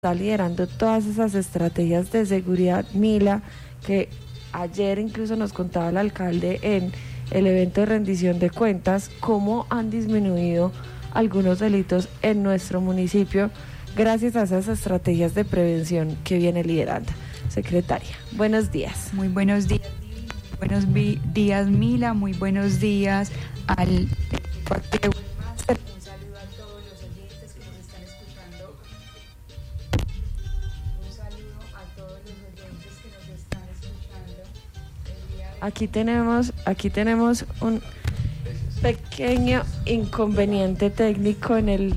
está liderando todas esas estrategias de seguridad, Mila, que ayer incluso nos contaba el alcalde en el evento de rendición de cuentas, cómo han disminuido algunos delitos en nuestro municipio gracias a esas estrategias de prevención que viene liderando. Secretaria, buenos días. Muy buenos días, días Mila, muy buenos días al equipo Master. Un saludo a todos los oyentes que nos están escuchando. Un saludo a todos los oyentes que nos están escuchando. Aquí tenemos un pequeño inconveniente técnico en el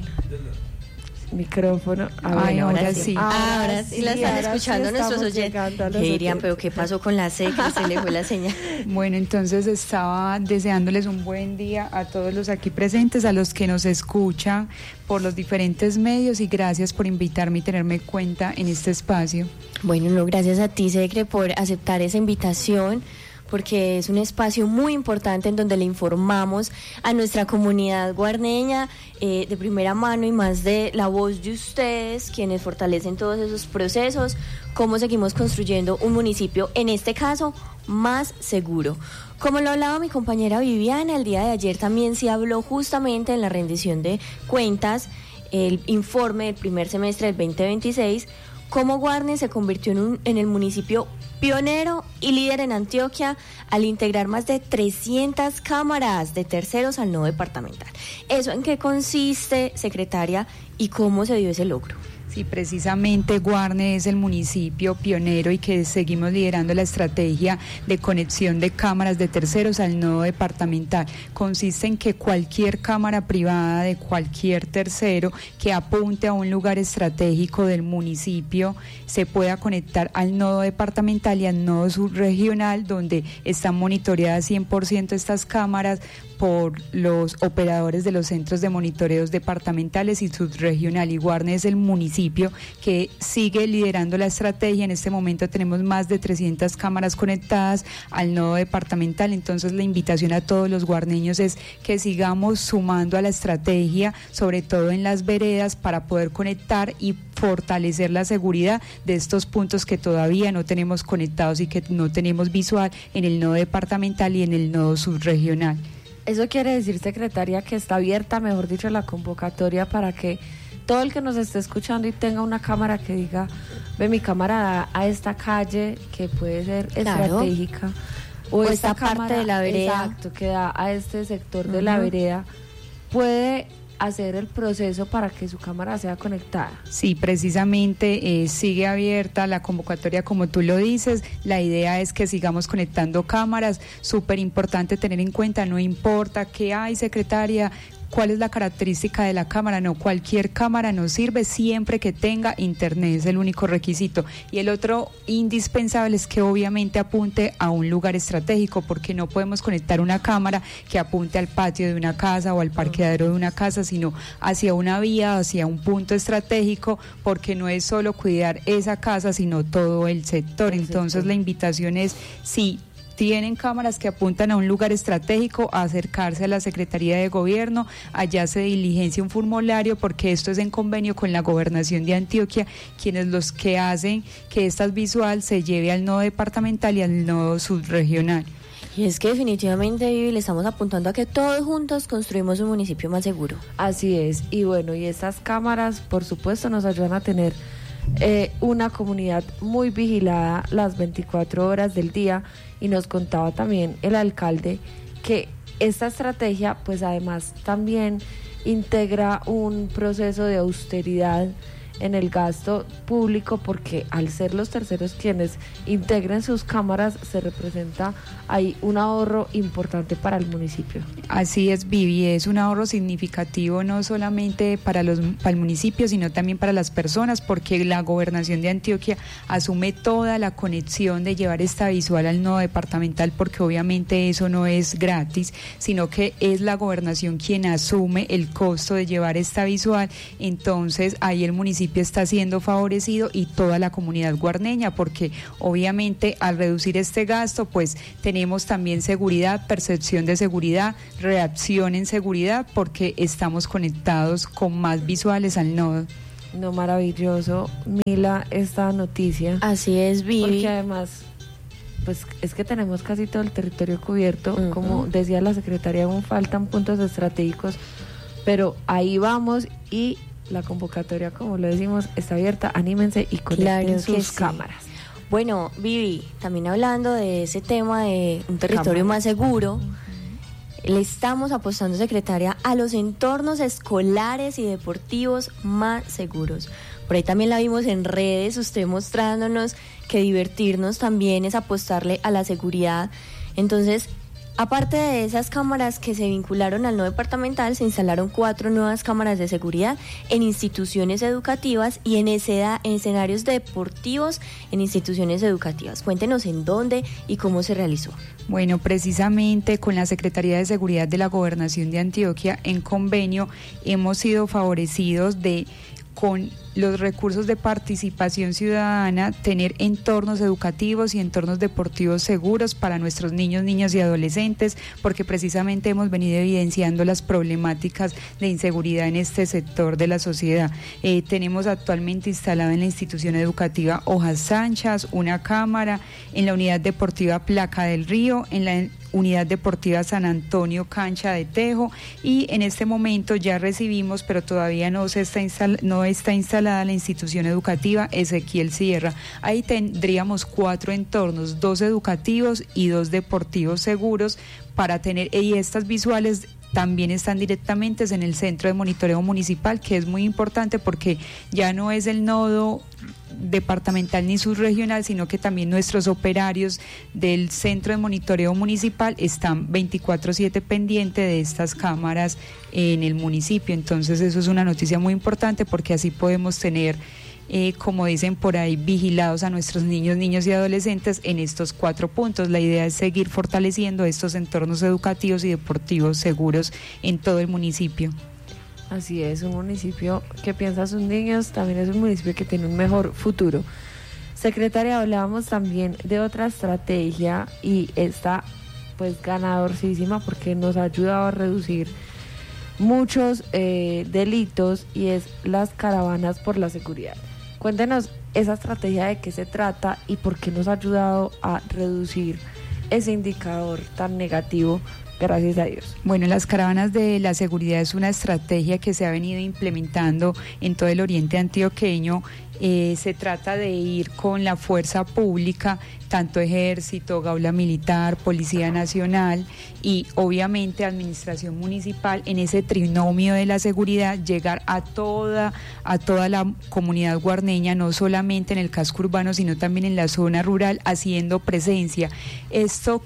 micrófono. Ay, ahora sí. Ahora sí la están escuchando nuestros oyentes. ¿Qué dirían? ¿Pero qué pasó con la secre? Se le fue la señal. Bueno, entonces estaba deseándoles un buen día a todos los aquí presentes, a los que nos escuchan por los diferentes medios, y gracias por invitarme y tenerme en cuenta en este espacio. Bueno, no, gracias a ti, Secre, por aceptar esa invitación, porque es un espacio muy importante en donde le informamos a nuestra comunidad guarneña de primera mano y más de la voz de ustedes, quienes fortalecen todos esos procesos, cómo seguimos construyendo un municipio, en este caso, más seguro. Como lo hablaba mi compañera Viviana, el día de ayer también se habló justamente en la rendición de cuentas, el informe del primer semestre del 2026, cómo Guarne se convirtió en el municipio pionero y líder en Antioquia al integrar más de 300 cámaras de terceros al nodo departamental. ¿Eso en qué consiste, secretaria, y cómo se dio ese logro? Sí, precisamente Guarne es el municipio pionero y que seguimos liderando la estrategia de conexión de cámaras de terceros al nodo departamental. Consiste en que cualquier cámara privada de cualquier tercero que apunte a un lugar estratégico del municipio se pueda conectar al nodo departamental y al nodo subregional, donde están monitoreadas 100% estas cámaras por los operadores de los centros de monitoreos departamentales y subregional. Y Guarne es el municipio que sigue liderando la estrategia. En este momento tenemos más de 300 cámaras conectadas al nodo departamental. Entonces la invitación a todos los guarneños es que sigamos sumando a la estrategia, sobre todo en las veredas, para poder conectar y fortalecer la seguridad de estos puntos que todavía no tenemos conectados y que no tenemos visual en el nodo departamental y en el nodo subregional. Eso quiere decir, secretaria, que está abierta, mejor dicho, la convocatoria para que todo el que nos esté escuchando y tenga una cámara que diga, ve, mi cámara da a esta calle que puede ser estratégica, o esta parte de la vereda, exacto, que da a este sector de la vereda, puede hacer el proceso para que su cámara sea conectada. Sí, precisamente sigue abierta la convocatoria, como tú lo dices. La idea es que sigamos conectando cámaras. Súper importante tener en cuenta, no importa qué hay, secretaria, cuál es la característica de la cámara, no, cualquier cámara nos sirve siempre que tenga internet, es el único requisito. Y el otro indispensable es que obviamente apunte a un lugar estratégico, porque no podemos conectar una cámara que apunte al patio de una casa o al parqueadero de una casa, sino hacia una vía, hacia un punto estratégico, porque no es solo cuidar esa casa, sino todo el sector. Entonces la invitación es, sí, tienen cámaras que apuntan a un lugar estratégico, a acercarse a la Secretaría de Gobierno, allá se diligencia un formulario, porque esto es en convenio con la Gobernación de Antioquia, quienes los que hacen que esta visual se lleve al nodo departamental y al nodo subregional. Y es que definitivamente, Vivi, le estamos apuntando a que todos juntos construimos un municipio más seguro. Así es, y bueno, y estas cámaras, por supuesto, nos ayudan a tener una comunidad muy vigilada las 24 horas del día. Y nos contaba también el alcalde que esta estrategia pues además también integra un proceso de austeridad en el gasto público, porque al ser los terceros quienes integren sus cámaras se representa ahí un ahorro importante para el municipio. Así es, Vivi, es un ahorro significativo no solamente para el municipio, sino también para las personas, porque la Gobernación de Antioquia asume toda la conexión de llevar esta visual al nodo departamental, porque obviamente eso no es gratis, sino que es la Gobernación quien asume el costo de llevar esta visual. Entonces ahí el municipio está siendo favorecido y toda la comunidad guarneña, porque obviamente al reducir este gasto pues tenemos también seguridad, percepción de seguridad, reacción en seguridad, porque estamos conectados con más visuales al nodo. No, maravilloso, Mila, esta noticia. Así es, Vivi. Porque además, pues es que tenemos casi todo el territorio cubierto. Como decía la secretaria, aún faltan puntos estratégicos, pero ahí vamos y la convocatoria, como lo decimos, está abierta. Anímense y conecten sus cámaras. Bueno, Vivi, también hablando de ese tema de un territorio más seguro, le estamos apostando, secretaria, a los entornos escolares y deportivos más seguros. Por ahí también la vimos en redes, usted mostrándonos que divertirnos también es apostarle a la seguridad. Entonces, aparte de esas cámaras que se vincularon al no departamental, se instalaron 4 nuevas cámaras de seguridad en instituciones educativas y en escenarios deportivos en instituciones educativas. Cuéntenos en dónde y cómo se realizó. Bueno, precisamente con la Secretaría de Seguridad de la Gobernación de Antioquia, en convenio, hemos sido favorecidos con los recursos de participación ciudadana, tener entornos educativos y entornos deportivos seguros para nuestros niños, niñas y adolescentes, porque precisamente hemos venido evidenciando las problemáticas de inseguridad en este sector de la sociedad. Tenemos actualmente instalada en la institución educativa Hojas Anchas una cámara, en la unidad deportiva Placa del Río, en la unidad deportiva San Antonio Cancha de Tejo, y en este momento ya recibimos, pero todavía no está instalada la institución educativa Ezequiel Sierra. Ahí tendríamos 4 entornos, 2 educativos y 2 deportivos seguros para tener, y estas visuales también están directamente en el centro de monitoreo municipal, que es muy importante porque ya no es el nodo departamental ni subregional, sino que también nuestros operarios del centro de monitoreo municipal están 24/7 pendientes de estas cámaras en el municipio. Entonces eso es una noticia muy importante porque así podemos tener, como dicen por ahí, vigilados a nuestros niños, niñas y adolescentes en estos 4 puntos. La idea es seguir fortaleciendo estos entornos educativos y deportivos seguros en todo el municipio. Así es, un municipio que piensa a sus niños, también es un municipio que tiene un mejor futuro. Secretaria, hablábamos también de otra estrategia y esta pues ganadorcísima porque nos ha ayudado a reducir muchos delitos, y es las caravanas por la seguridad. Cuéntenos esa estrategia, de qué se trata y por qué nos ha ayudado a reducir ese indicador tan negativo. Gracias a Dios. Bueno, las caravanas de la seguridad es una estrategia que se ha venido implementando en todo el oriente antioqueño. Se trata de ir con la fuerza pública, tanto ejército, gaula militar, policía nacional y obviamente administración municipal, en ese trinomio de la seguridad, llegar a toda la comunidad guarneña, no solamente en el casco urbano, sino también en la zona rural, haciendo presencia. Esto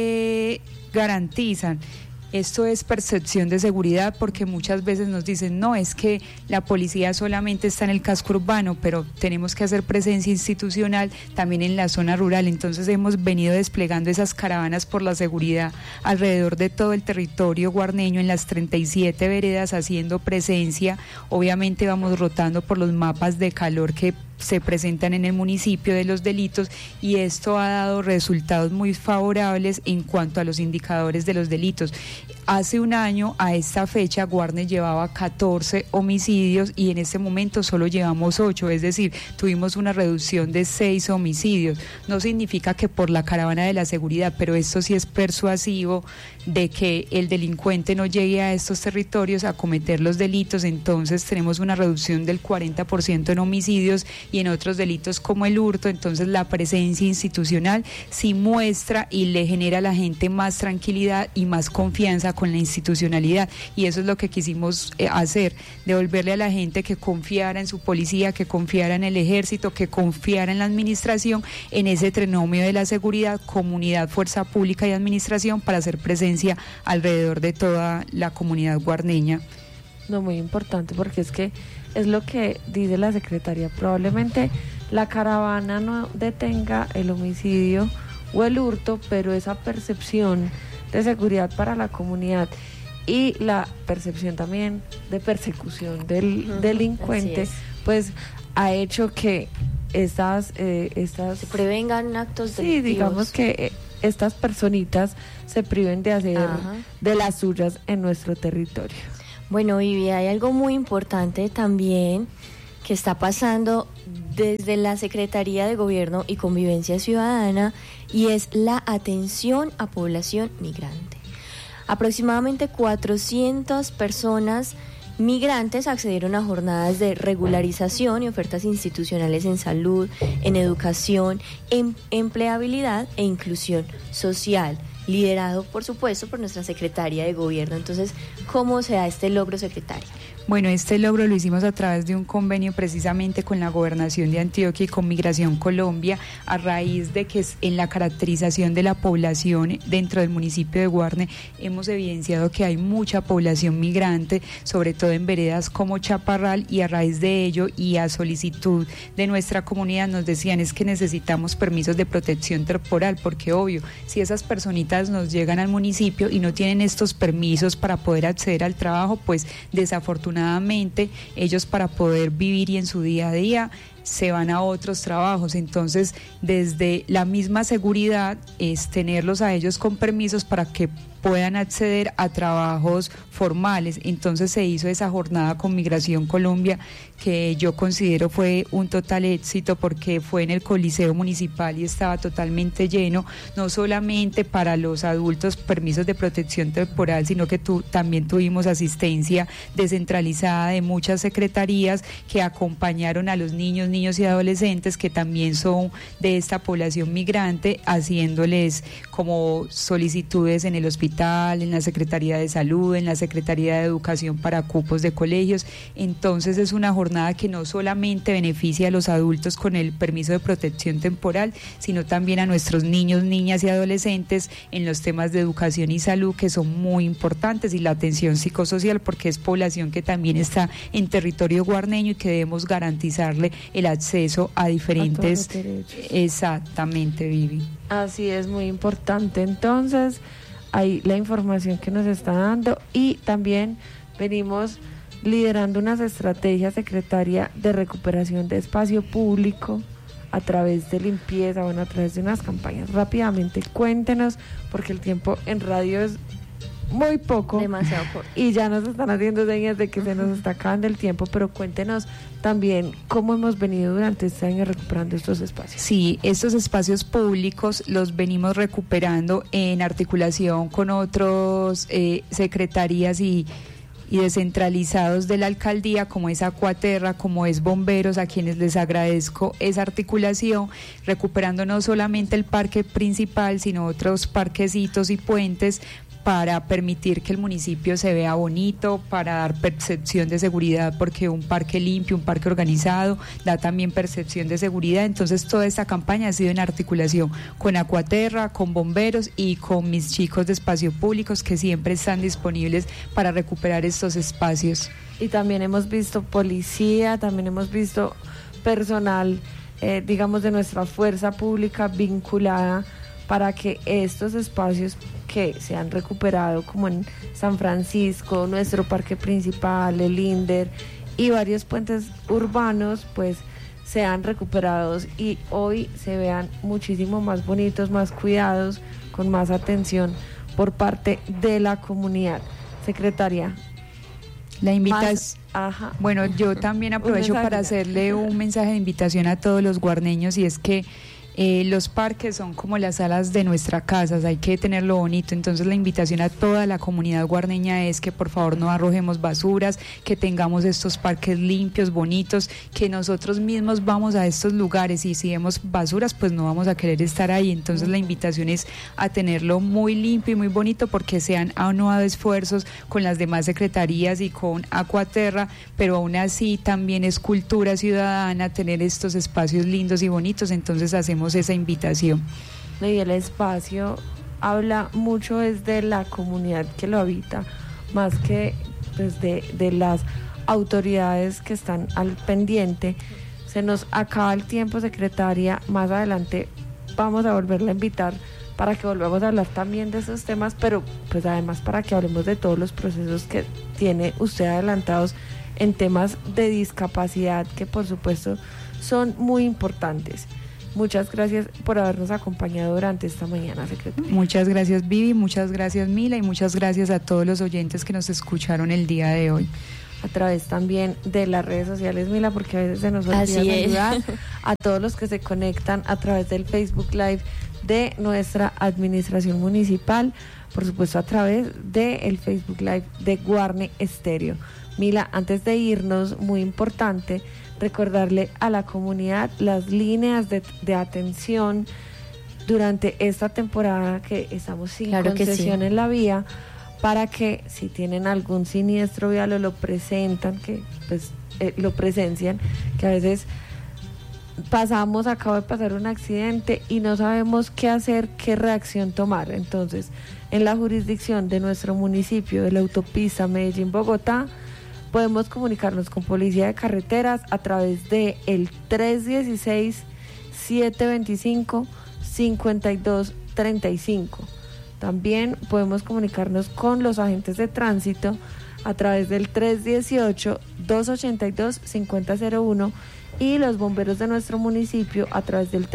que garantizan, esto es percepción de seguridad, porque muchas veces nos dicen, no, es que la policía solamente está en el casco urbano, pero tenemos que hacer presencia institucional también en la zona rural. Entonces hemos venido desplegando esas caravanas por la seguridad alrededor de todo el territorio guarneño, en las 37 veredas, haciendo presencia. Obviamente vamos rotando por los mapas de calor que se presentan en el municipio de los delitos, y esto ha dado resultados muy favorables en cuanto a los indicadores de los delitos. Hace un año a esta fecha Guarne llevaba 14 homicidios y en este momento solo llevamos 8, es decir, tuvimos una reducción de 6 homicidios. No significa que por la caravana de la seguridad, pero esto sí es persuasivo de que el delincuente no llegue a estos territorios a cometer los delitos. Entonces tenemos una reducción del 40% en homicidios y en otros delitos como el hurto. Entonces la presencia institucional sí muestra y le genera a la gente más tranquilidad y más confianza con la institucionalidad, y eso es lo que quisimos hacer, devolverle a la gente que confiara en su policía, que confiara en el ejército, que confiara en la administración, en ese trinomio de la seguridad, comunidad, fuerza pública y administración, para hacer presencia alrededor de toda la comunidad guarneña. No, muy importante, porque es que es lo que dice la secretaria, probablemente la caravana no detenga el homicidio o el hurto, pero esa percepción de seguridad para la comunidad y la percepción también de persecución del delincuente, pues ha hecho que estas se prevengan actos delictivos. Sí, digamos que estas personitas se priven de hacer de las suyas en nuestro territorio. Bueno, Vivi, hay algo muy importante también que está pasando desde la Secretaría de Gobierno y Convivencia Ciudadana, y es la atención a población migrante. Aproximadamente 400 personas migrantes accedieron a jornadas de regularización y ofertas institucionales en salud, en educación, en empleabilidad e inclusión social, liderado, por supuesto, por nuestra Secretaría de Gobierno. Entonces, ¿cómo se da este logro, secretaria? Bueno, este logro lo hicimos a través de un convenio precisamente con la Gobernación de Antioquia y con Migración Colombia, a raíz de que en la caracterización de la población dentro del municipio de Guarne hemos evidenciado que hay mucha población migrante, sobre todo en veredas como Chaparral, y a raíz de ello y a solicitud de nuestra comunidad nos decían es que necesitamos permisos de protección temporal, porque obvio, si esas personitas nos llegan al municipio y no tienen estos permisos para poder acceder al trabajo, pues desafortunadamente ellos para poder vivir y en su día a día se van a otros trabajos. Entonces, desde la misma seguridad es tenerlos a ellos con permisos para que puedan acceder a trabajos formales. Entonces se hizo esa jornada con Migración Colombia, que yo considero fue un total éxito porque fue en el Coliseo Municipal y estaba totalmente lleno, no solamente para los adultos permisos de protección temporal, sino que también tuvimos asistencia descentralizada de muchas secretarías que acompañaron a los niños y adolescentes que también son de esta población migrante, haciéndoles como solicitudes en el hospital, en la Secretaría de Salud, en la Secretaría de Educación para cupos de colegios. Entonces es una jornada que no solamente beneficia a los adultos con el permiso de protección temporal, sino también a nuestros niños, niñas y adolescentes en los temas de educación y salud, que son muy importantes, y la atención psicosocial, porque es población que también está en territorio guarneño y que debemos garantizarle el acceso a diferentes... Exactamente, Vivi. Así es, muy importante. Entonces, ahí la información que nos está dando, y también venimos liderando unas estrategias, secretaria, de recuperación de espacio público a través de limpieza, a través de unas campañas. Rápidamente, cuéntenos, porque el tiempo en radio es muy poco, demasiado poco, y ya nos están haciendo señas de que se nos está acabando el tiempo, pero cuéntenos también cómo hemos venido durante este año recuperando estos espacios. Sí, estos espacios públicos los venimos recuperando en articulación con otros secretarías y descentralizados de la alcaldía, como es Acuaterra, como es Bomberos, a quienes les agradezco esa articulación, recuperando no solamente el parque principal, sino otros parquecitos y puentes, para permitir que el municipio se vea bonito, para dar percepción de seguridad, porque un parque limpio, un parque organizado, da también percepción de seguridad. Entonces toda esta campaña ha sido en articulación con Acuaterra, con Bomberos y con mis chicos de espacios públicos, que siempre están disponibles para recuperar estos espacios. Y también hemos visto policía, también hemos visto personal, digamos, de nuestra fuerza pública vinculada para que estos espacios que se han recuperado, como en San Francisco, nuestro parque principal, el INDER y varios puentes urbanos, pues sean recuperados y hoy se vean muchísimo más bonitos, más cuidados, con más atención por parte de la comunidad. Secretaria. La invitación. Bueno, yo también aprovecho para hacerle un mensaje de invitación a todos los guarneños, y es que los parques son como las salas de nuestra casa, hay que tenerlo bonito. Entonces la invitación a toda la comunidad guarneña es que por favor no arrojemos basuras, que tengamos estos parques limpios, bonitos, que nosotros mismos vamos a estos lugares y si vemos basuras pues no vamos a querer estar ahí. Entonces la invitación es a tenerlo muy limpio y muy bonito, porque se han aunado esfuerzos con las demás secretarías y con Acuaterra, pero aún así también es cultura ciudadana tener estos espacios lindos y bonitos. Entonces hacemos esa invitación. Y el espacio habla mucho desde la comunidad que lo habita, más que pues de las autoridades que están al pendiente. Se nos acaba el tiempo, secretaria. Más adelante vamos a volverla a invitar para que volvamos a hablar también de esos temas, pero pues además para que hablemos de todos los procesos que tiene usted adelantados en temas de discapacidad, que por supuesto son muy importantes. Muchas gracias por habernos acompañado durante esta mañana, secretaria. Muchas gracias, Vivi, muchas gracias, Mila, y muchas gracias a todos los oyentes que nos escucharon el día de hoy. a través también de las redes sociales, Mila, porque a veces se nos olvida saludar a todos los que se conectan a través del Facebook Live de nuestra administración municipal, por supuesto a través del Facebook Live de Guarne Estéreo. Mila, antes de irnos, muy importante recordarle a la comunidad las líneas de atención durante esta temporada que estamos sin concesión en la vía, para que si tienen algún siniestro vial o lo presentan, que pues lo presencian, que a veces acabo de pasar un accidente y no sabemos qué hacer, qué reacción tomar. Entonces, en la jurisdicción de nuestro municipio, de la autopista Medellín-Bogotá, podemos comunicarnos con Policía de Carreteras a través de el 316-725-5235. También podemos comunicarnos con los agentes de tránsito a través del 318-282-5001 y los bomberos de nuestro municipio a través del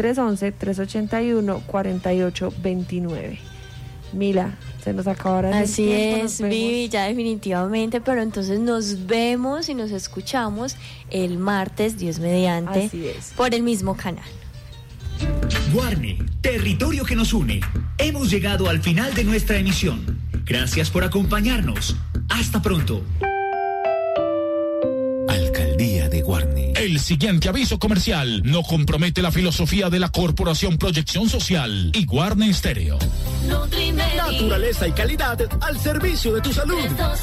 311-381-4829. Mila, se nos acabará el tiempo. Así es, Vivi, ya definitivamente, pero entonces nos vemos y nos escuchamos el martes, Dios mediante, por el mismo canal. Guarne, territorio que nos une. Hemos llegado al final de nuestra emisión. Gracias por acompañarnos. Hasta pronto. Alcaldía de Guarne. El siguiente aviso comercial no compromete la filosofía de la Corporación Proyección Social y Guarne Estéreo. Nutrimedi. Naturaleza y calidad al servicio de tu salud.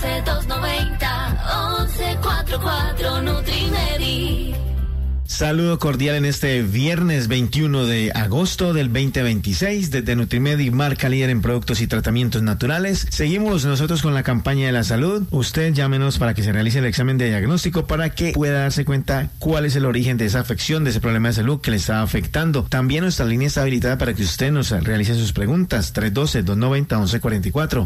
312-290-1144 Nutrimedi. Saludo cordial en este viernes 21 de agosto del 2026 desde Nutrimedi, marca líder en productos y tratamientos naturales. Seguimos nosotros con la campaña de la salud. Usted llámenos para que se realice el examen de diagnóstico para que pueda darse cuenta cuál es el origen de esa afección, de ese problema de salud que le está afectando. También nuestra línea está habilitada para que usted nos realice sus preguntas. 312-290-1144.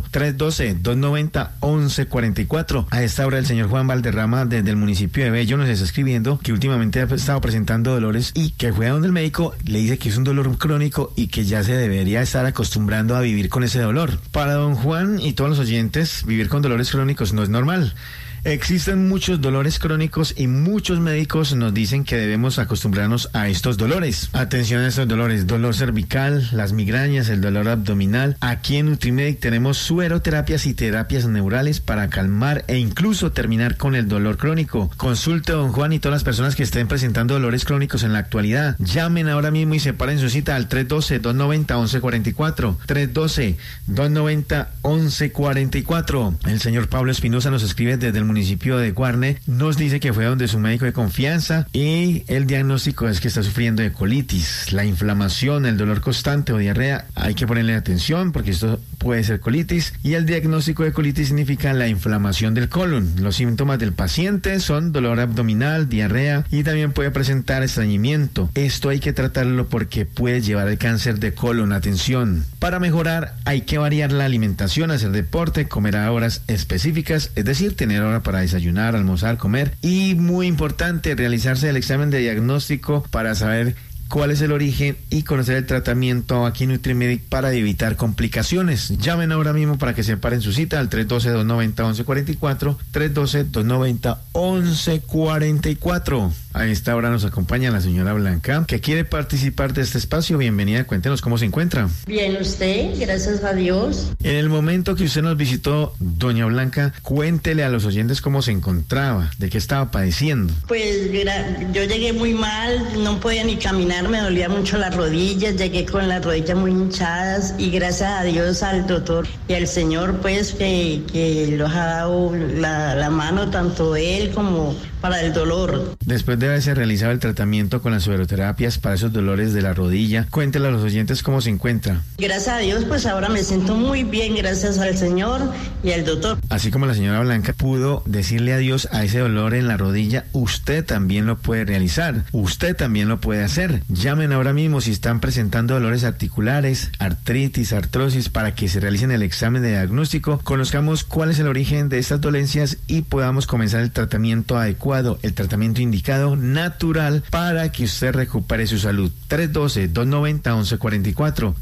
312-290-1144. A esta hora el señor Juan Valderrama desde el municipio de Bello nos está escribiendo que últimamente ha estado presentando dolores y que fue a donde el médico le dice que es un dolor crónico y que ya se debería estar acostumbrando a vivir con ese dolor. Para don Juan y todos los oyentes, vivir con dolores crónicos no es normal. Existen muchos dolores crónicos y muchos médicos nos dicen que debemos acostumbrarnos a estos dolores. Atención a estos dolores: dolor cervical, las migrañas, el dolor abdominal. Aquí en Nutrimedic tenemos sueroterapias y terapias neurales para calmar e incluso terminar con el dolor crónico. Consulte a don Juan y todas las personas que estén presentando dolores crónicos en la actualidad. Llamen ahora mismo y separen su cita al 312-290-1144. 312-290-1144. El señor Pablo Espinosa nos escribe desde el municipio de Guarne, nos dice que fue donde su médico de confianza y el diagnóstico es que está sufriendo de colitis. La inflamación, el dolor constante o diarrea, hay que ponerle atención porque esto puede ser colitis, y el diagnóstico de colitis significa la inflamación del colon. Los síntomas del paciente son dolor abdominal, diarrea y también puede presentar estreñimiento. Esto hay que tratarlo porque puede llevar al cáncer de colon. Atención, para mejorar hay que variar la alimentación, hacer deporte, comer a horas específicas, es decir, tener hora para desayunar, almorzar, comer, y muy importante realizarse el examen de diagnóstico para saber cuál es el origen y conocer el tratamiento aquí en Nutrimedic para evitar complicaciones. Llamen ahora mismo para que separen su cita al 312-290-1144, 312-290-1144. A esta hora nos acompaña la señora Blanca, que quiere participar de este espacio. Bienvenida, cuéntenos cómo se encuentra. Bien, usted, gracias a Dios. En el momento que usted nos visitó, doña Blanca, cuéntele a los oyentes cómo se encontraba, de qué estaba padeciendo. Pues yo llegué muy mal, no podía ni caminar, me dolía mucho las rodillas, llegué con las rodillas muy hinchadas y gracias a Dios, al doctor y al Señor, pues que los ha dado la mano, tanto él como para el dolor. Después de haberse realizado el tratamiento con las sueroterapias para esos dolores de la rodilla, cuéntele a los oyentes cómo se encuentra. Gracias a Dios, pues ahora me siento muy bien, gracias al Señor y al doctor. Así como la señora Blanca pudo decirle adiós a ese dolor en la rodilla, usted también lo puede realizar, usted también lo puede hacer. Llamen ahora mismo si están presentando dolores articulares, artritis, artrosis, para que se realicen el examen de diagnóstico, conozcamos cuál es el origen de estas dolencias y podamos comenzar el tratamiento adecuado adecuado, el tratamiento indicado, natural, para que usted recupere su salud. 312-290-1144.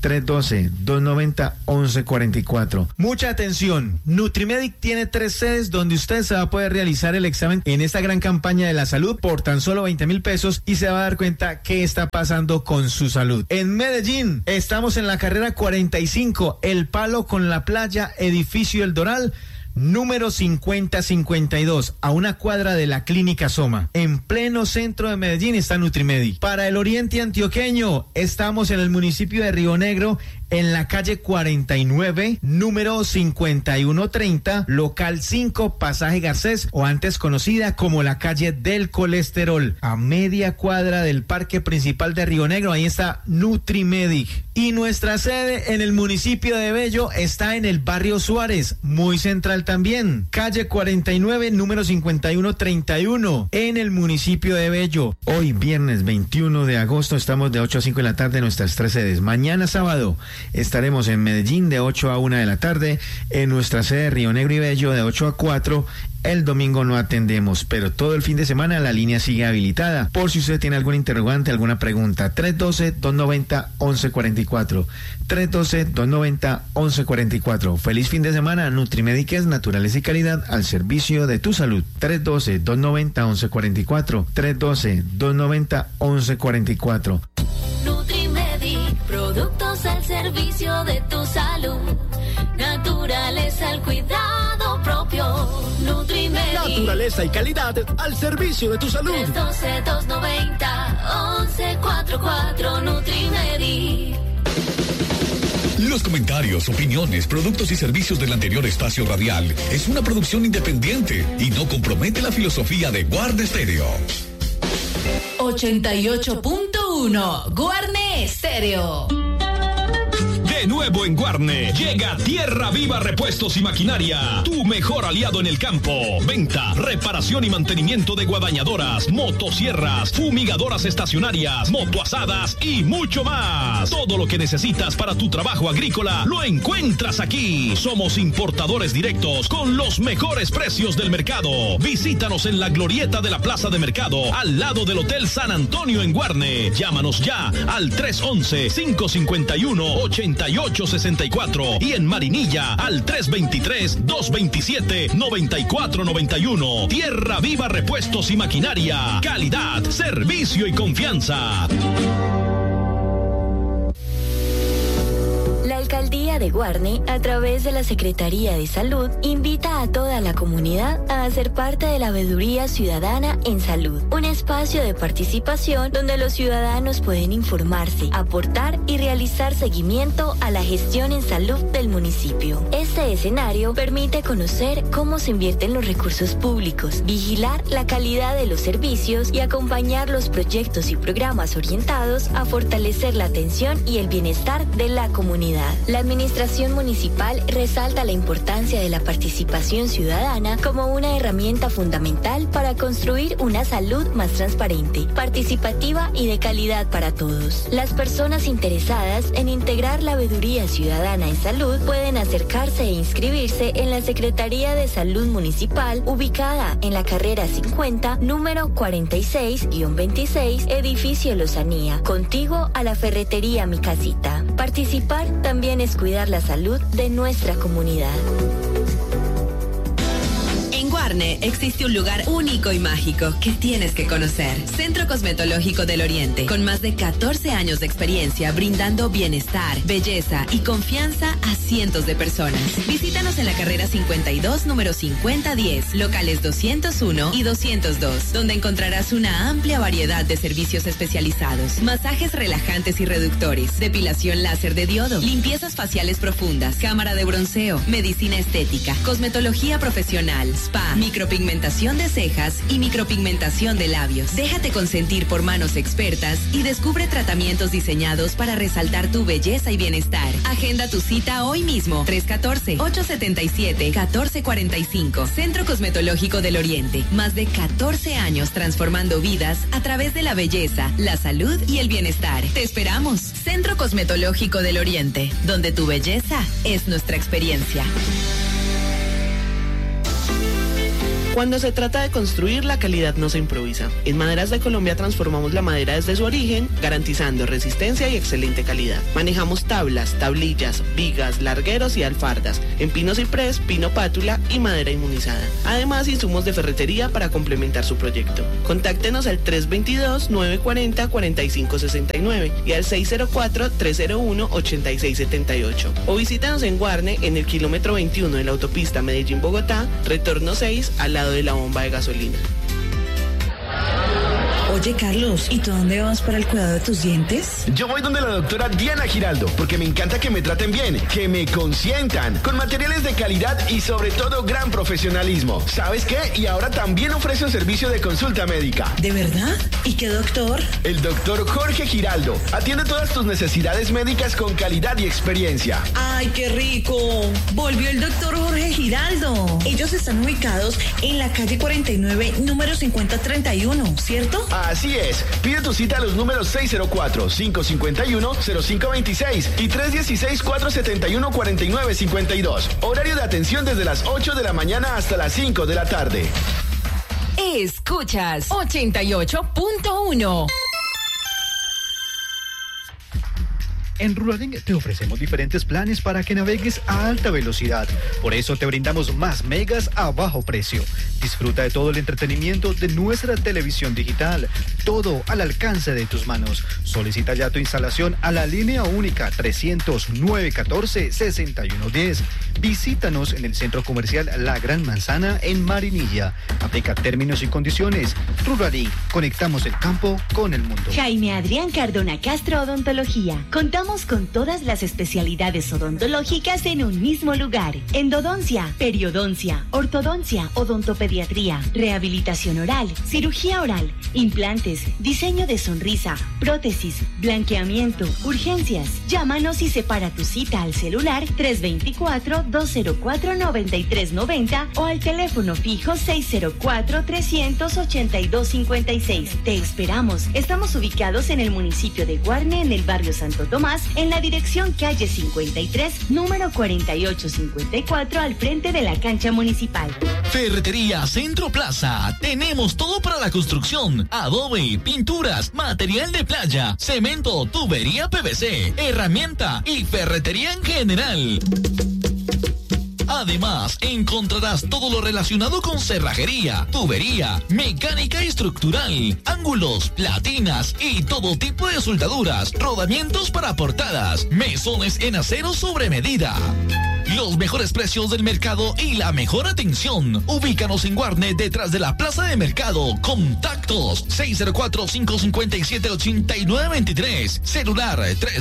312-290-1144. Mucha atención. Nutrimedic tiene 3 sedes donde usted se va a poder realizar el examen en esta gran campaña de la salud por tan solo 20.000 pesos y se va a dar cuenta qué está pasando con su salud. En Medellín, estamos en la carrera 45, El Palo con la Playa, edificio El Doral, número 5052, a una cuadra de la Clínica Soma. En pleno centro de Medellín está Nutrimedic. Para el oriente antioqueño, estamos en el municipio de Río Negro, en la calle 49, número 5130, local 5, pasaje Garcés, o antes conocida como la calle del colesterol, a media cuadra del parque principal de Río Negro. Ahí está Nutrimedic. Y nuestra sede en el municipio de Bello está en el barrio Suárez, muy central también, calle 49, número 5131, en el municipio de Bello. Hoy viernes 21 de agosto estamos de 8 a 5 de la tarde en nuestras 3 sedes. Mañana sábado estaremos en Medellín de 8 a 1 de la tarde, en nuestra sede de Río Negro y Bello de 8 a 4. El domingo no atendemos, pero todo el fin de semana la línea sigue habilitada. Por si usted tiene algún interrogante, alguna pregunta, 312-290-1144. 312-290-1144. Feliz fin de semana. Nutrimedic es naturaleza y calidad al servicio de tu salud. 312-290-1144. 312-290-1144. Nutrimedic, productos al servicio de tu salud. Naturaleza al cuidado propio. Nutrimedic. Naturaleza y calidad al servicio de tu salud. 312-290-1144. Nutrimedic. Los comentarios, opiniones, productos y servicios del anterior espacio radial es una producción independiente y no compromete la filosofía de Guarne Stereo. 88.1 Guarne Stereo. De nuevo en Guarne, llega Tierra Viva Repuestos y Maquinaria, tu mejor aliado en el campo. Venta, reparación y mantenimiento de guadañadoras, motosierras, fumigadoras estacionarias, motoasadas y mucho más. Todo lo que necesitas para tu trabajo agrícola lo encuentras aquí. Somos importadores directos con los mejores precios del mercado. Visítanos en la glorieta de la Plaza de Mercado, al lado del Hotel San Antonio en Guarne. Llámanos ya al 311-551-8864 y en Marinilla al 323-227-9491. Tierra Viva Repuestos y Maquinaria. Calidad, servicio y confianza. La Alcaldía de Guarne, a través de la Secretaría de Salud, invita a toda la comunidad a hacer parte de la Veeduría Ciudadana en Salud, un espacio de participación donde los ciudadanos pueden informarse, aportar y realizar seguimiento a la gestión en salud del municipio. Este escenario permite conocer cómo se invierten los recursos públicos, vigilar la calidad de los servicios y acompañar los proyectos y programas orientados a fortalecer la atención y el bienestar de la comunidad. La Administración Municipal resalta la importancia de la participación ciudadana como una herramienta fundamental para construir una salud más transparente, participativa y de calidad para todos. Las personas interesadas en integrar la Veeduría Ciudadana en Salud pueden acercarse e inscribirse en la Secretaría de Salud Municipal, ubicada en la carrera 50, número 46-26, edificio Lozanía, contiguo a la ferretería Mi Casita. Participar también es cuidar la salud de nuestra comunidad. En Guarne existe un lugar único y mágico que tienes que conocer. Centro Cosmetológico del Oriente, con más de 14 años de experiencia brindando bienestar, belleza y confianza a cientos de personas. Visítanos en la carrera 52, número 5010, locales 201 y 202, donde encontrarás una amplia variedad de servicios especializados, masajes relajantes y reductores, depilación láser de diodo, limpiezas faciales profundas, cámara de bronceo, medicina estética, cosmetología profesional, spa, micropigmentación de cejas y micropigmentación de labios. Déjate consentir por manos expertas y descubre tratamientos diseñados para resaltar tu belleza y bienestar. Agenda tu cita hoy mismo. 314-877-1445. Centro Cosmetológico del Oriente. Más de 14 años transformando vidas a través de la belleza, la salud y el bienestar. Te esperamos. Centro Cosmetológico del Oriente, donde tu belleza es nuestra experiencia. Cuando se trata de construir, la calidad no se improvisa. En Maderas de Colombia transformamos la madera desde su origen, garantizando resistencia y excelente calidad. Manejamos tablas, tablillas, vigas, largueros y alfardas, en pino ciprés, pino pátula y madera inmunizada. Además, insumos de ferretería para complementar su proyecto. Contáctenos al 322-940-4569 y al 604-301-8678. O visítanos en Guarne, en el kilómetro 21 de la autopista Medellín-Bogotá, retorno 6, al lado de la bomba de gasolina. Oye, Carlos, ¿y tú dónde vas para el cuidado de tus dientes? Yo voy donde la doctora Diana Giraldo, porque me encanta que me traten bien, que me consientan, con materiales de calidad y sobre todo gran profesionalismo. ¿Sabes qué? Y ahora también ofrece un servicio de consulta médica. ¿De verdad? ¿Y qué doctor? El doctor Jorge Giraldo. Atiende todas tus necesidades médicas con calidad y experiencia. ¡Ay, qué rico! Volvió el doctor Jorge Giraldo. Ellos están ubicados en la calle 49, número 5031, ¿cierto? Así es. Pide tu cita a los números 604-551-0526 y 316-471-4952. Horario de atención desde las 8 de la mañana hasta las 5 de la tarde. Escuchas 88.1. En Ruralink te ofrecemos diferentes planes para que navegues a alta velocidad. Por eso te brindamos más megas a bajo precio. Disfruta de todo el entretenimiento de nuestra televisión digital. Todo al alcance de tus manos. Solicita ya tu instalación a la línea única 300-914-6110. Visítanos en el Centro Comercial La Gran Manzana en Marinilla. Aplica términos y condiciones. Ruralink, conectamos el campo con el mundo. Jaime Adrián Cardona Castro Odontología. Contamos con todas las especialidades odontológicas en un mismo lugar. Endodoncia, periodoncia, ortodoncia, odontopediatría, rehabilitación oral, cirugía oral, implantes, diseño de sonrisa, prótesis, blanqueamiento, urgencias. Llámanos y separa tu cita al celular 324-204-9390 o al teléfono fijo 604-382-56. Te esperamos. Estamos ubicados en el municipio de Guarne, en el barrio Santo Tomás, en la dirección calle 53, número 4854, al frente de la cancha municipal. Ferretería Centro Plaza. Tenemos todo para la construcción: adobe, pinturas, material de playa, cemento, tubería PVC, herramienta y ferretería en general. Además, encontrarás todo lo relacionado con cerrajería, tubería, mecánica estructural, ángulos, platinas y todo tipo de soldaduras, rodamientos para portadas, mesones en acero sobre medida. Los mejores precios del mercado y la mejor atención. Ubícanos en Guarne, detrás de la Plaza de Mercado. Contactos 604-557-8923. Celular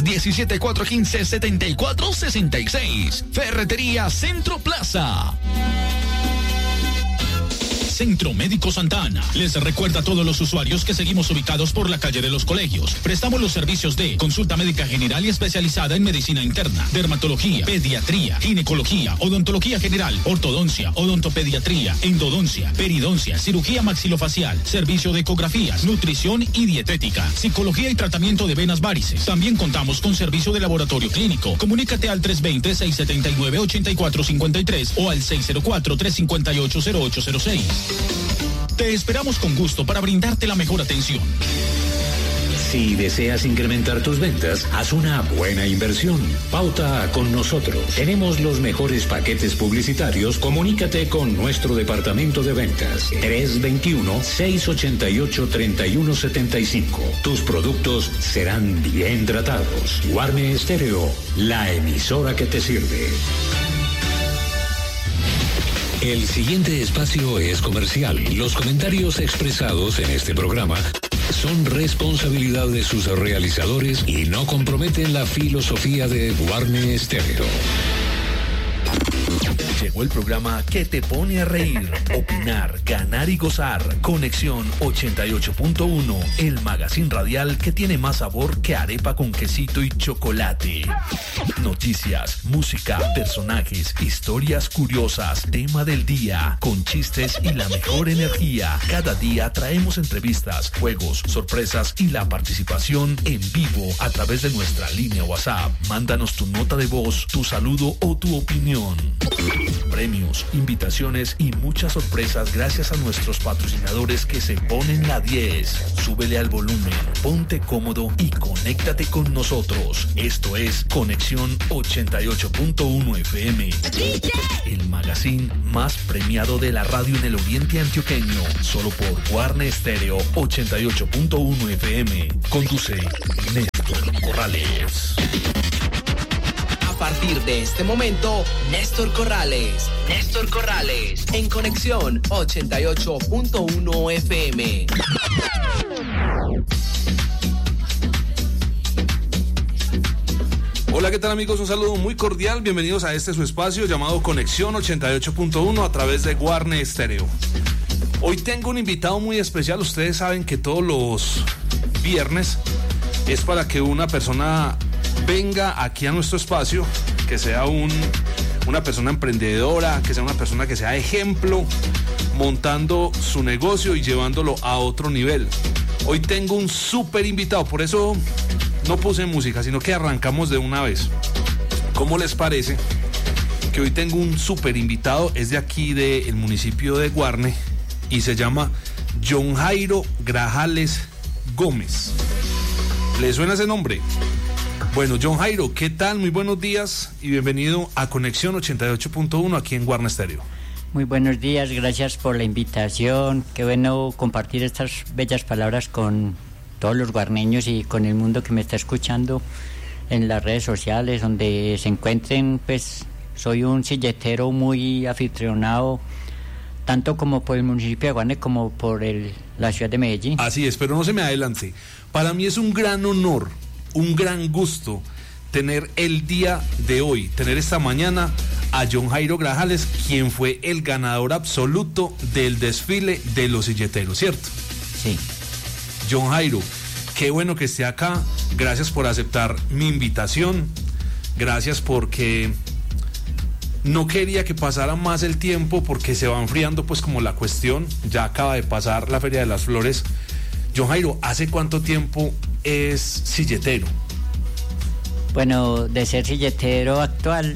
317-415-7466. Ferretería Centro Plaza. Centro Médico Santa Ana les recuerda a todos los usuarios que seguimos ubicados por la calle de los Colegios. Prestamos los servicios de consulta médica general y especializada en medicina interna, dermatología, pediatría, ginecología, odontología general, ortodoncia, odontopediatría, endodoncia, peridoncia, cirugía maxilofacial, servicio de ecografías, nutrición y dietética, psicología y tratamiento de venas varices. También contamos con servicio de laboratorio clínico. Comunícate al 320-679-8453 o al 604-358-0806. Te esperamos con gusto para brindarte la mejor atención. Si deseas incrementar tus ventas, haz una buena inversión. Pauta con nosotros. Tenemos los mejores paquetes publicitarios. Comunícate con nuestro departamento de ventas. 321-688-3175. Tus productos serán bien tratados. Guarne Estéreo, la emisora que te sirve. El siguiente espacio es comercial. Los comentarios expresados en este programa son responsabilidad de sus realizadores y no comprometen la filosofía de Guarne Estéreo. Llegó el programa que te pone a reír, opinar, ganar y gozar. Conexión 88.1, el magazine radial que tiene más sabor que arepa con quesito y chocolate. Noticias, música, personajes, historias curiosas, tema del día, con chistes y la mejor energía. Cada día traemos entrevistas, juegos, sorpresas y la participación en vivo a través de nuestra línea WhatsApp. Mándanos tu nota de voz, tu saludo o tu opinión. premios, invitaciones y muchas sorpresas gracias a nuestros patrocinadores que se ponen la 10. Súbele al volumen, ponte cómodo y conéctate con nosotros. Esto es Conexión 88.1 FM, el magazine más premiado de la radio en el oriente antioqueño, solo por Guarne Stereo 88.1 FM. Conduce Néstor Corrales. A partir de este momento, Néstor Corrales, en Conexión 88.1 FM. Hola, ¿qué tal amigos? Un saludo muy cordial, bienvenidos a este su espacio llamado Conexión 88.1 a través de Guarne Stereo. Hoy tengo un invitado muy especial. Ustedes saben que todos los viernes es para que una persona venga aquí a nuestro espacio, que sea una persona emprendedora, que sea una persona que sea ejemplo, montando su negocio y llevándolo a otro nivel. Hoy tengo un súper invitado, por eso no puse música, sino que arrancamos de una vez. ¿Cómo les parece que hoy tengo un súper invitado? Es de aquí del municipio de Guarne y se llama John Jairo Grajales Gómez. ¿Le suena ese nombre? Bueno, John Jairo, ¿qué tal? Muy buenos días y bienvenido a Conexión 88.1 aquí en Guarne Stereo. Muy buenos días, gracias por la invitación. Qué bueno compartir estas bellas palabras con todos los guarneños y con el mundo que me está escuchando en las redes sociales, donde se encuentren. Pues soy un silletero muy aficionado, tanto como por el municipio de Guarne como por la ciudad de Medellín. Así es, pero no se me adelante. Para mí es un gran honor, un gran gusto tener el día de hoy, tener esta mañana a John Jairo Grajales, quien fue el ganador absoluto del desfile de los silleteros, ¿cierto? Sí. John Jairo, qué bueno que esté acá. Gracias por aceptar mi invitación. Gracias porque no quería que pasara más el tiempo porque se va enfriando pues como la cuestión. Ya acaba de pasar la Feria de las Flores. John Jairo, ¿hace cuánto tiempo es silletero? Bueno, de ser silletero actual,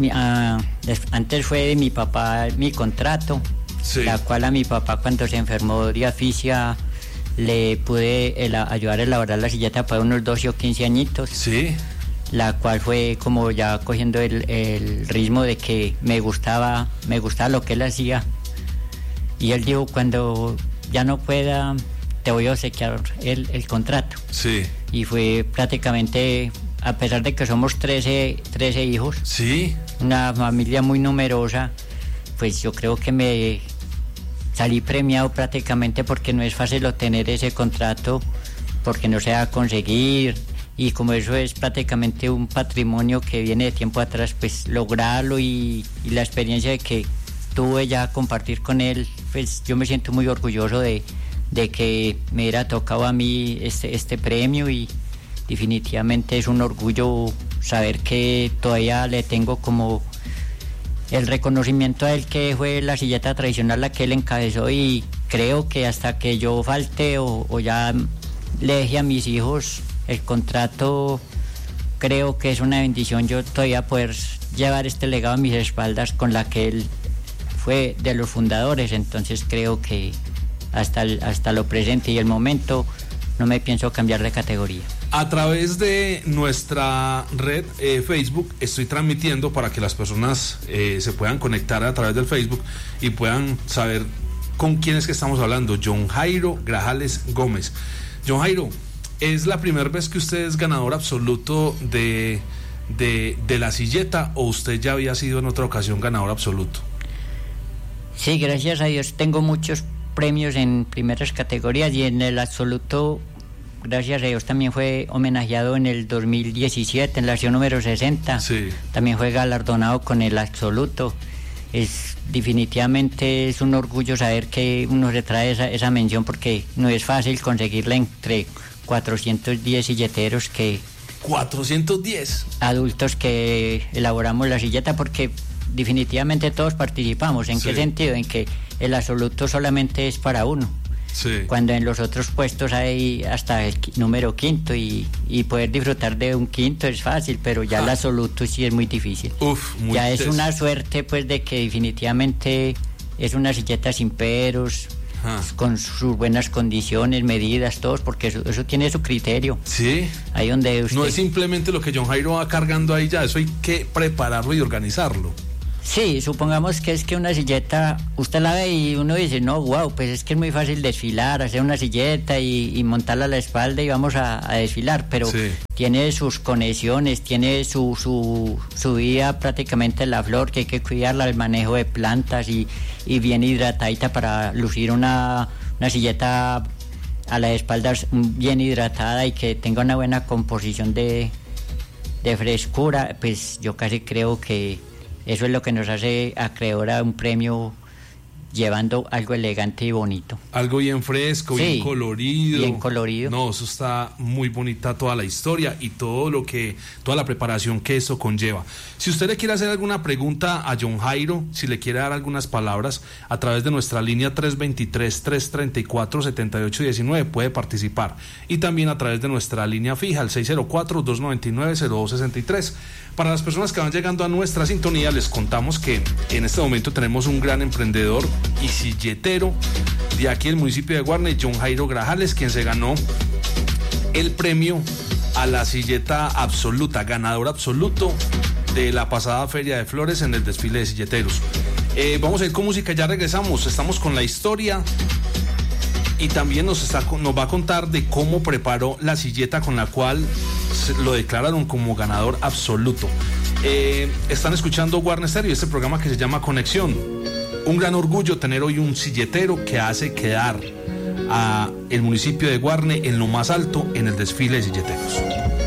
antes fue de mi papá mi contrato, sí, la cual a mi papá cuando se enfermó de asfixia le pude ayudar a elaborar la silleta para unos 12 o 15 añitos. Sí. La cual fue como ya cogiendo el ritmo de que me gustaba lo que él hacía. Y él dijo, cuando ya no pueda, te voy a obsequiar el contrato. Sí. Y fue prácticamente, a pesar de que somos 13 hijos, sí, una familia muy numerosa, pues yo creo que me salí premiado prácticamente, porque no es fácil obtener ese contrato, porque no se va a conseguir, y como eso es prácticamente un patrimonio que viene de tiempo atrás, pues lograrlo y la experiencia de que tuve ya compartir con él, pues yo me siento muy orgulloso de que me hubiera tocado a mí este premio, y definitivamente es un orgullo saber que todavía le tengo como el reconocimiento a él, que fue la silleta tradicional la que él encabezó, y creo que hasta que yo falte o ya le deje a mis hijos el contrato, creo que es una bendición yo todavía poder llevar este legado a mis espaldas, con la que él fue de los fundadores. Entonces creo que hasta lo presente y el momento no me pienso cambiar de categoría. A través de nuestra red Facebook estoy transmitiendo para que las personas se puedan conectar a través del Facebook y puedan saber con quién es que estamos hablando. John Jairo Grajales Gómez. John Jairo, ¿es la primera vez que usted es ganador absoluto de la silleta, o usted ya había sido en otra ocasión ganador absoluto? Sí, gracias a Dios tengo muchos premios en primeras categorías, y en el absoluto, gracias a Dios, también fue homenajeado en el 2017 en la acción número 60. Sí. También fue galardonado con el absoluto. Definitivamente es un orgullo saber que uno se trae esa mención, porque no es fácil conseguirla entre 410 silleteros, que 410 adultos que elaboramos la silleta, porque definitivamente todos participamos. ¿En qué sentido? En que el absoluto solamente es para uno, Sí. Cuando en los otros puestos hay hasta el número quinto y poder disfrutar de un quinto es fácil, pero ya el absoluto sí es muy difícil. Ya es una suerte pues de que definitivamente es una silleta sin peros, con sus buenas condiciones, medidas, todos, porque eso tiene su criterio. Sí. Ahí donde usted... No es simplemente lo que John Jairo va cargando ahí ya, eso hay que prepararlo y organizarlo. Sí, supongamos que es que una silleta, usted la ve y uno dice, no, wow, pues es que es muy fácil desfilar, hacer una silleta y montarla a la espalda y vamos a desfilar, pero tiene sus conexiones, tiene su vida prácticamente en la flor, que hay que cuidarla, el manejo de plantas y bien hidratadita para lucir una silleta a la espalda bien hidratada y que tenga una buena composición de frescura. Pues yo casi creo que eso es lo que nos hace acreedor a un premio, llevando algo elegante y bonito. Algo bien fresco, bien colorido. Bien colorido. No, eso está muy bonita toda la historia y toda la preparación que eso conlleva. Si usted le quiere hacer alguna pregunta a John Jairo, si le quiere dar algunas palabras, a través de nuestra línea 323-334-7819 puede participar. Y también a través de nuestra línea fija, el 604-299-0263. Para las personas que van llegando a nuestra sintonía, les contamos que en este momento tenemos un gran emprendedor y silletero de aquí del municipio de Guarne, John Jairo Grajales, quien se ganó el premio a la silleta absoluta, ganador absoluto de la pasada Feria de Flores en el desfile de silleteros. Vamos a ir con música, ya regresamos, estamos con la historia y también nos va a contar de cómo preparó la silleta con la cual lo declararon como ganador absoluto. Están escuchando Guarne Stereo, este programa que se llama Conexión. Un gran orgullo tener hoy un silletero que hace quedar a el municipio de Guarne en lo más alto en el desfile de silleteros.